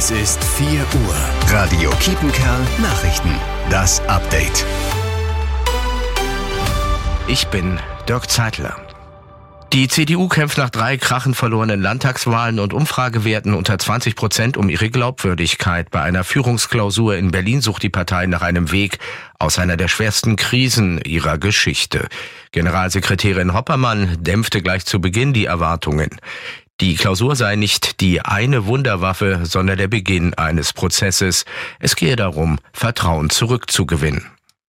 Es ist 4 Uhr. Radio Kiepenkerl Nachrichten. Das Update. Ich bin Dirk Zeitler. Die CDU kämpft nach 3 krachend verlorenen Landtagswahlen und Umfragewerten unter 20% um ihre Glaubwürdigkeit. Bei einer Führungsklausur in Berlin sucht die Partei nach einem Weg aus einer der schwersten Krisen ihrer Geschichte. Generalsekretärin Hoppermann dämpfte gleich zu Beginn die Erwartungen. Die Klausur sei nicht die eine Wunderwaffe, sondern der Beginn eines Prozesses. Es gehe darum, Vertrauen zurückzugewinnen.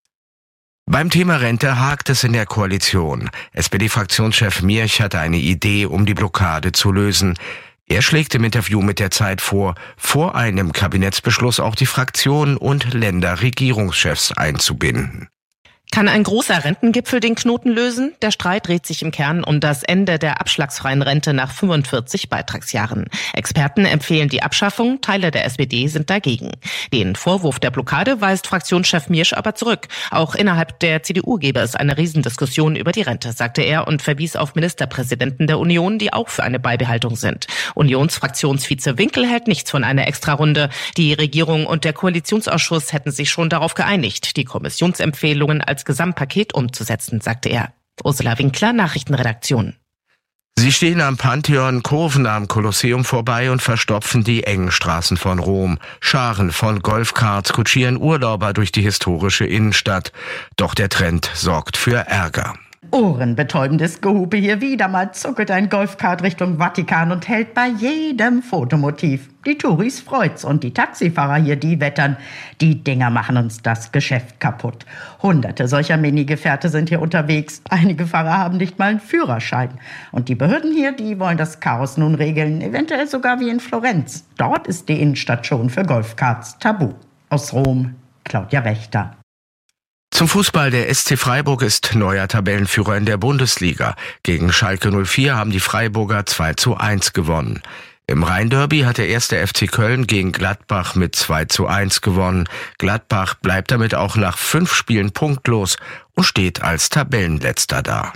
Beim Thema Rente hakt es in der Koalition. SPD-Fraktionschef Mierch hatte eine Idee, um die Blockade zu lösen. Er schlägt im Interview mit der Zeit vor einem Kabinettsbeschluss auch die Fraktionen und Länderregierungschefs einzubinden. Kann ein großer Rentengipfel den Knoten lösen? Der Streit dreht sich im Kern um das Ende der abschlagsfreien Rente nach 45 Beitragsjahren. Experten empfehlen die Abschaffung, Teile der SPD sind dagegen. Den Vorwurf der Blockade weist Fraktionschef Miersch aber zurück. Auch innerhalb der CDU gäbe es eine Riesendiskussion über die Rente, sagte er und verwies auf Ministerpräsidenten der Union, die auch für eine Beibehaltung sind. Unionsfraktionsvize Winkel hält nichts von einer Extrarunde. Die Regierung und der Koalitionsausschuss hätten sich schon darauf geeinigt, die Kommissionsempfehlungen als Gesamtpaket umzusetzen, sagte er. Ursula Winkler, Nachrichtenredaktion. Sie stehen am Pantheon, Kurven am Kolosseum vorbei und verstopfen die engen Straßen von Rom. Scharen von Golfkarts kutschieren Urlauber durch die historische Innenstadt. Doch der Trend sorgt für Ärger. Ohrenbetäubendes Gehupe hier. Wieder mal zuckelt ein Golfkart Richtung Vatikan und hält bei jedem Fotomotiv. Die Touris freut's und die Taxifahrer hier, die wettern. Die Dinger machen uns das Geschäft kaputt. Hunderte solcher Minigefährte sind hier unterwegs. Einige Fahrer haben nicht mal einen Führerschein. Und die Behörden hier, die wollen das Chaos nun regeln. Eventuell sogar wie in Florenz. Dort ist die Innenstadt schon für Golfkarts tabu. Aus Rom, Claudia Wächter. Zum Fußball, der SC Freiburg ist neuer Tabellenführer in der Bundesliga. Gegen Schalke 04 haben die Freiburger 2:1 gewonnen. Im Rhein-Derby hat der 1. FC Köln gegen Gladbach mit 2:1 gewonnen. Gladbach bleibt damit auch nach 5 Spielen punktlos und steht als Tabellenletzter da.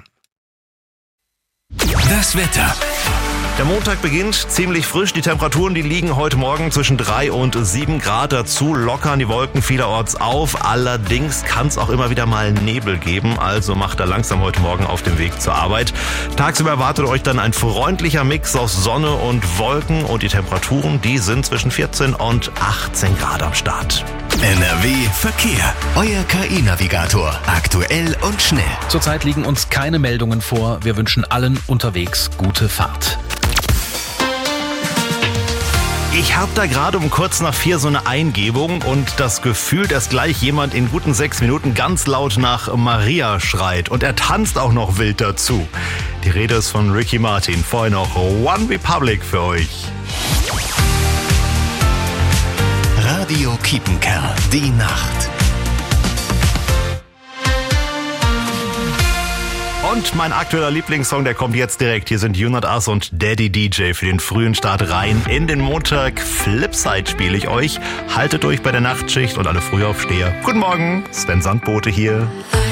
Das Wetter. Der Montag beginnt ziemlich frisch. Die Temperaturen, die liegen heute Morgen zwischen 3 und 7 Grad. Dazu lockern die Wolken vielerorts auf. Allerdings kann es auch immer wieder mal Nebel geben. Also macht er langsam heute Morgen auf dem Weg zur Arbeit. Tagsüber erwartet euch dann ein freundlicher Mix aus Sonne und Wolken. Und die Temperaturen, die sind zwischen 14 und 18 Grad am Start. NRW Verkehr. Euer KI-Navigator. Aktuell und schnell. Zurzeit liegen uns keine Meldungen vor. Wir wünschen allen unterwegs gute Fahrt. Ich habe da gerade um kurz nach 4 so eine Eingebung und das Gefühl, dass gleich jemand in guten 6 Minuten ganz laut nach Maria schreit. Und er tanzt auch noch wild dazu. Die Rede ist von Ricky Martin. Vorher noch One Republic für euch. Radio Kiepenkerl, die Nacht. Und mein aktueller Lieblingssong, der kommt jetzt direkt. Hier sind You Not Us und Daddy DJ für den frühen Start rein. In den Montag Flipside spiele ich euch. Haltet durch bei der Nachtschicht und alle Frühaufsteher. Guten Morgen, Sven Sandbote hier.